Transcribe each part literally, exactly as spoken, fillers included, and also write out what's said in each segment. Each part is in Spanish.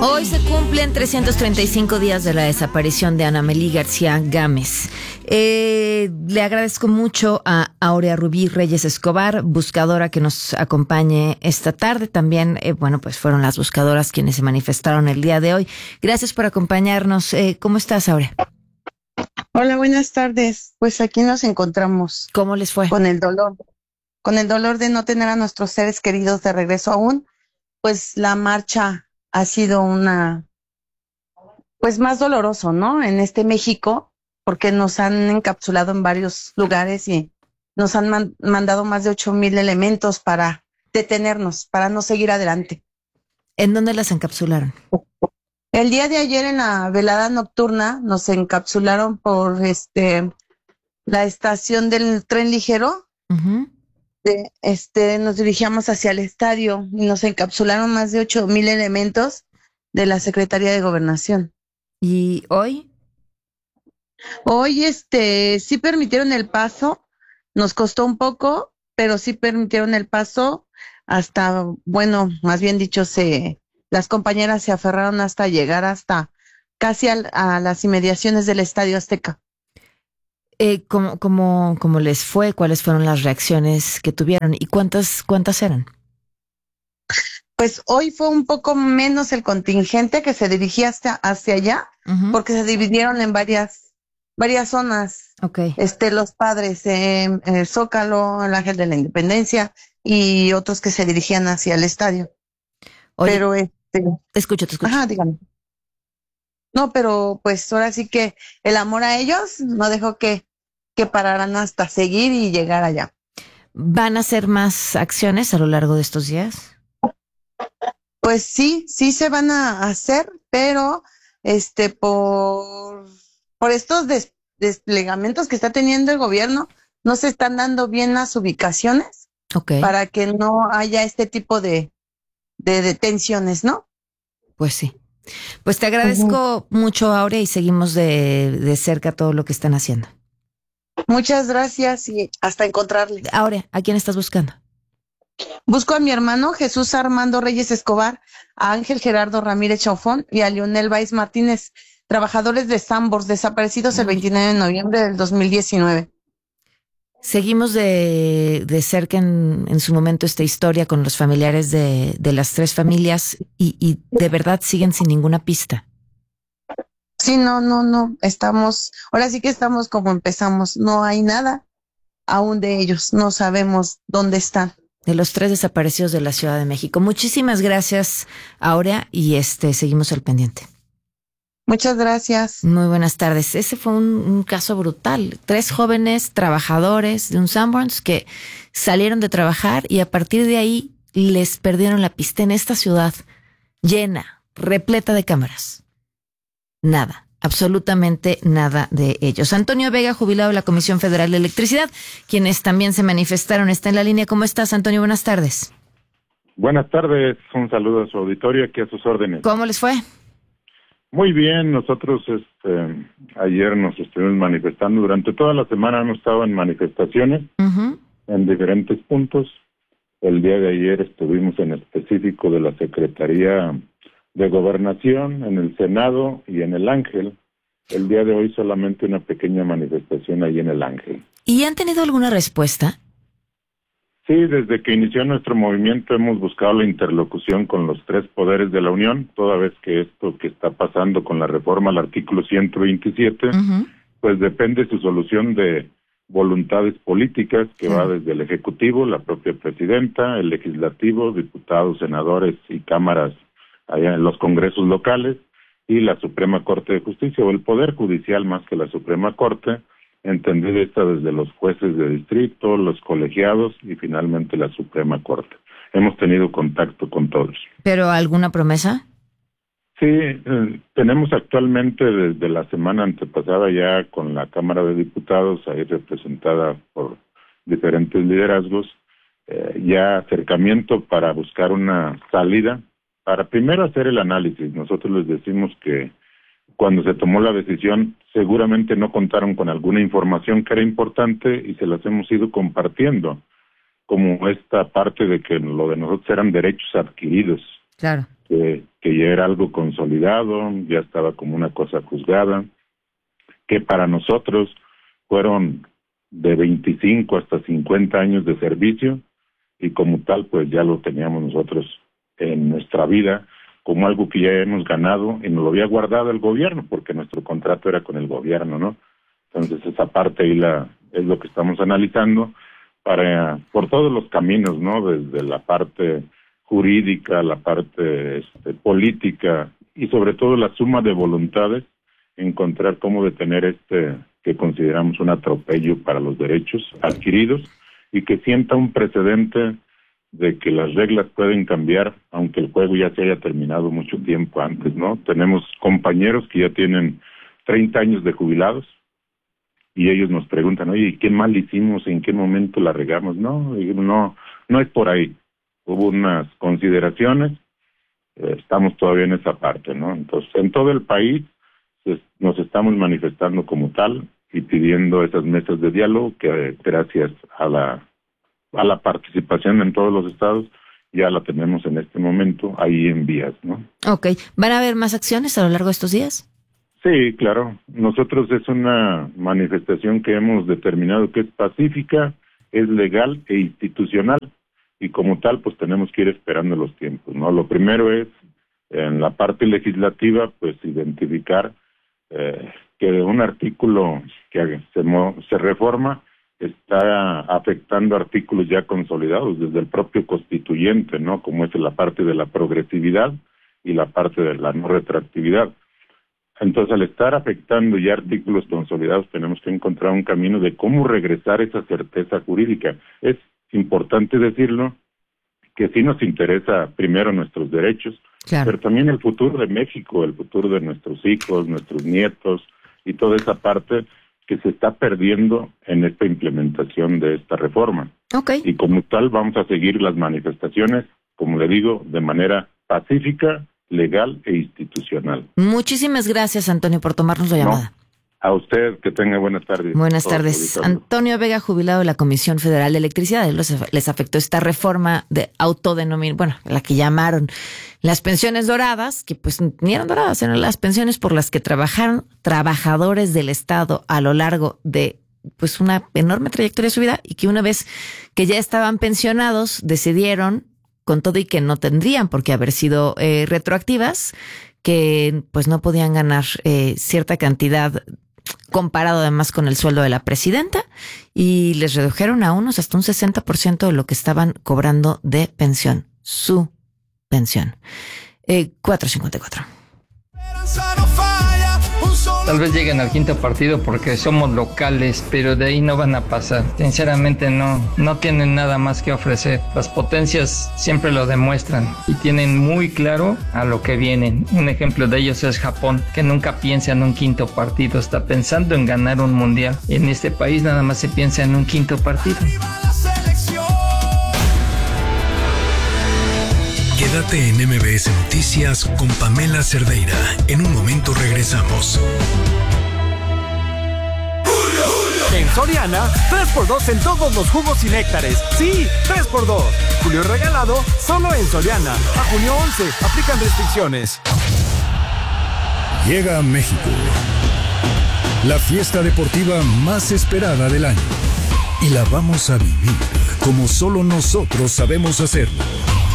Hoy se cumplen trescientos treinta y cinco días de la desaparición de Ana Mely García Gámez. Eh, le agradezco mucho a Aurea Rubí Reyes Escobar, buscadora, que nos acompañe esta tarde. También, eh, bueno, pues fueron las buscadoras quienes se manifestaron el día de hoy. Gracias por acompañarnos. Eh, ¿Cómo estás, Aurea? Hola, buenas tardes. Pues aquí nos encontramos. ¿Cómo les fue? Con el dolor, con el dolor de no tener a nuestros seres queridos de regreso aún. Pues la marcha ha sido una, pues más doloroso, ¿no? En este México, porque nos han encapsulado en varios lugares y nos han man- mandado más de ocho mil elementos para detenernos, para no seguir adelante. ¿En dónde las encapsularon? El día de ayer en la velada nocturna nos encapsularon por este la estación del tren ligero. Uh-huh. De, este, nos dirigíamos hacia el estadio y nos encapsularon más de ocho mil elementos de la Secretaría de Gobernación. ¿Y hoy? Hoy, este, sí permitieron el paso, nos costó un poco, pero sí permitieron el paso hasta, bueno, más bien dicho, se, las compañeras se aferraron hasta llegar hasta casi al, a las inmediaciones del Estadio Azteca. Eh, ¿cómo, cómo, ¿Cómo les fue? ¿Cuáles fueron las reacciones que tuvieron? ¿Y cuántas, cuántas eran? Pues hoy fue un poco menos el contingente que se dirigía hacia, hacia allá, Uh-huh. porque se dividieron en varias, varias zonas. Okay. Este, los padres, eh, eh, Zócalo, el Ángel de la Independencia y otros que se dirigían hacia el estadio. Oye, pero este, te escucho, te escucho. Ajá, dígame. No, pero pues ahora sí que el amor a ellos no dejó que, que pararan hasta seguir y llegar allá. ¿Van a hacer más acciones a lo largo de estos días? Pues sí, sí se van a hacer, pero este por, por estos des, desplegamientos que está teniendo el gobierno, no se están dando bien las ubicaciones. Okay. Para que no haya este tipo de, de detenciones, ¿no? Pues sí. Pues te agradezco uh-huh. mucho, Aurea, y seguimos de, de cerca todo lo que están haciendo. Muchas gracias y hasta encontrarles. Aurea, ¿a quién estás buscando? Busco a mi hermano Jesús Armando Reyes Escobar, a Ángel Gerardo Ramírez Chaufón y a Leonel Báez Martínez, trabajadores de Sambors, desaparecidos el veintinueve de noviembre del dos mil diecinueve. Seguimos de, de cerca en, en su momento esta historia con los familiares de, de las tres familias y, y de verdad siguen sin ninguna pista. Sí, no, no, no, estamos, ahora sí que estamos como empezamos, no hay nada aún de ellos, no sabemos dónde están. De los tres desaparecidos de la Ciudad de México. Muchísimas gracias, Aurea, y este seguimos al pendiente. Muchas gracias. Muy buenas tardes. Ese fue un, un caso brutal. Tres jóvenes trabajadores de un Sanborns que salieron de trabajar y a partir de ahí les perdieron la pista en esta ciudad llena, repleta de cámaras. Nada, absolutamente nada de ellos. Antonio Vega, jubilado de la Comisión Federal de Electricidad, quienes también se manifestaron, está en la línea. ¿Cómo estás, Antonio? Buenas tardes. Buenas tardes. Un saludo a su auditorio, aquí a sus órdenes. ¿Cómo les fue? Muy bien, nosotros este, ayer nos estuvimos manifestando, durante toda la semana hemos estado en manifestaciones uh-huh. en diferentes puntos. El día de ayer estuvimos en específico de la Secretaría de Gobernación, en el Senado y en el Ángel. El día de hoy solamente una pequeña manifestación ahí en el Ángel. ¿Y han tenido alguna respuesta? Sí, desde que inició nuestro movimiento hemos buscado la interlocución con los tres poderes de la Unión, toda vez que esto que está pasando con la reforma al artículo ciento veintisiete, uh-huh. pues depende su solución de voluntades políticas que uh-huh. va desde el Ejecutivo, la propia Presidenta, el Legislativo, diputados, senadores y cámaras allá en los congresos locales, y la Suprema Corte de Justicia, o el Poder Judicial más que la Suprema Corte, entendida esta desde los jueces de distrito, los colegiados y finalmente la Suprema Corte. Hemos tenido contacto con todos. ¿Pero alguna promesa? Sí, eh, tenemos actualmente desde la semana antepasada ya con la Cámara de Diputados, ahí representada por diferentes liderazgos, eh, ya acercamiento para buscar una salida, para primero hacer el análisis. Nosotros les decimos que cuando se tomó la decisión, seguramente no contaron con alguna información que era importante y se las hemos ido compartiendo, como esta parte de que lo de nosotros eran derechos adquiridos. Claro. que, que ya era algo consolidado, ya estaba como una cosa juzgada, que para nosotros fueron de veinticinco hasta cincuenta años de servicio, y como tal pues ya lo teníamos nosotros en nuestra vida como algo que ya hemos ganado y nos lo había guardado el gobierno, porque nuestro contrato era con el gobierno, ¿no? Entonces esa parte ahí la es lo que estamos analizando para por todos los caminos, ¿no? Desde la parte jurídica, la parte este, política y sobre todo la suma de voluntades, encontrar cómo detener este que consideramos un atropello para los derechos adquiridos y que sienta un precedente de que las reglas pueden cambiar, aunque el juego ya se haya terminado mucho tiempo antes, ¿no? Tenemos compañeros que ya tienen treinta años de jubilados y ellos nos preguntan, oye, ¿qué mal hicimos? ¿En qué momento la regamos? No, no, no es por ahí. Hubo unas consideraciones, eh, estamos todavía en esa parte, ¿no? Entonces, en todo el país pues, nos estamos manifestando como tal y pidiendo esas mesas de diálogo que eh, gracias a la a la participación en todos los estados ya la tenemos en este momento ahí en vías, ¿no? Ok. ¿Van a haber más acciones a lo largo de estos días? Sí, claro. Nosotros es una manifestación que hemos determinado que es pacífica, es legal e institucional y como tal pues tenemos que ir esperando los tiempos, ¿no? Lo primero es en la parte legislativa pues identificar eh, que un artículo que se, mo- se reforma está afectando artículos ya consolidados desde el propio constituyente, ¿no? Como es la parte de la progresividad y la parte de la no retroactividad. Entonces, al estar afectando ya artículos consolidados, tenemos que encontrar un camino de cómo regresar esa certeza jurídica. Es importante decirlo, que sí nos interesa primero nuestros derechos, claro, pero también el futuro de México, el futuro de nuestros hijos, nuestros nietos y toda esa parte que se está perdiendo en esta implementación de esta reforma. Okay. Y como tal vamos a seguir las manifestaciones, como le digo, de manera pacífica, legal e institucional. Muchísimas gracias, Antonio, por tomarnos la llamada. No, a usted, que tenga buenas tardes. Buenas tardes. Antonio Vega, jubilado de la Comisión Federal de Electricidad. Les afectó esta reforma de autodenominación, bueno, la que llamaron las pensiones doradas, que pues ni eran doradas, eran las pensiones por las que trabajaron trabajadores del Estado a lo largo de pues una enorme trayectoria de su vida y que una vez que ya estaban pensionados decidieron, con todo y que no tendrían por qué haber sido eh, retroactivas, que pues no podían ganar eh, cierta cantidad comparado además con el sueldo de la presidenta y les redujeron a unos hasta un sesenta por ciento de lo que estaban cobrando de pensión, su pensión. Eh, cuatro cincuenta y cuatro. Tal vez lleguen al quinto partido porque somos locales, pero de ahí no van a pasar. Sinceramente no, no tienen nada más que ofrecer. Las potencias siempre lo demuestran y tienen muy claro a lo que vienen. Un ejemplo de ellos es Japón, que nunca piensa en un quinto partido, está pensando en ganar un mundial. En este país nada más se piensa en un quinto partido. Quédate en M B S Noticias con Pamela Cerdeira. En un momento regresamos. En Soriana, tres por dos en todos los jugos y néctares. Sí, tres por dos. Julio regalado solo en Soriana. A junio once, aplican restricciones. Llega a México la fiesta deportiva más esperada del año. Y la vamos a vivir como solo nosotros sabemos hacerlo.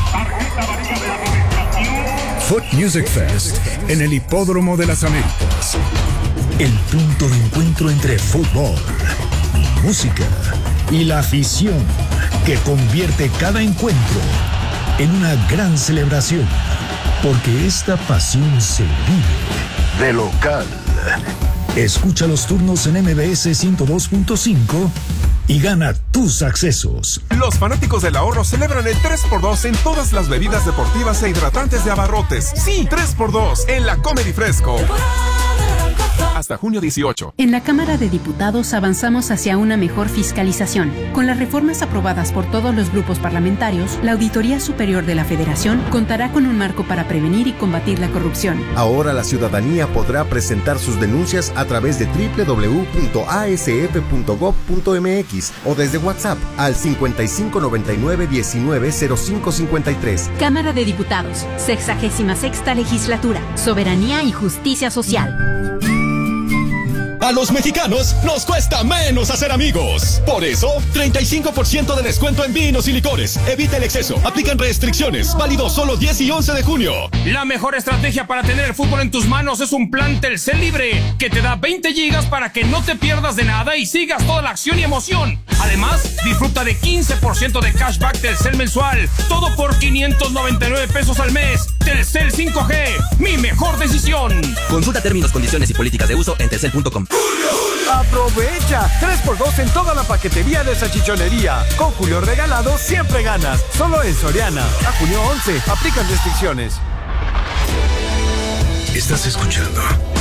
Foot Music Fest en el Hipódromo de las Américas. El punto de encuentro entre fútbol, música y la afición que convierte cada encuentro en una gran celebración. Porque esta pasión se vive de local. Escucha los turnos en M B S ciento dos punto cinco y gana tus accesos. Los fanáticos del ahorro celebran el tres por dos en todas las bebidas deportivas e hidratantes de Abarrotes. Sí, tres por dos en la Comedy Fresco. Hasta junio dieciocho. En la Cámara de Diputados avanzamos hacia una mejor fiscalización. Con las reformas aprobadas por todos los grupos parlamentarios, la Auditoría Superior de la Federación contará con un marco para prevenir y combatir la corrupción. Ahora la ciudadanía podrá presentar sus denuncias a través de doble u doble u doble u punto a s f punto gob punto m x o desde WhatsApp al cincuenta y cinco noventa y nueve diecinueve cero cinco cincuenta y tres. Cámara de Diputados, sexagésima sexta legislatura, soberanía y justicia social. A los mexicanos nos cuesta menos hacer amigos. Por eso, treinta y cinco por ciento de descuento en vinos y licores. Evita el exceso. Aplican restricciones. Válido solo diez y once de junio. La mejor estrategia para tener el fútbol en tus manos es un plan Telcel Libre, que te da veinte gigas para que no te pierdas de nada y sigas toda la acción y emoción. Además, disfruta de quince por ciento de cashback Telcel mensual. Todo por quinientos noventa y nueve pesos al mes. Telcel cinco G. Mi mejor decisión. Consulta términos, condiciones y políticas de uso en telcel punto com. ¡Aprovecha! tres por dos en toda la paquetería de salchichonería. Con Julio Regalado siempre ganas. Solo en Soriana. A junio once. Aplican restricciones. Estás escuchando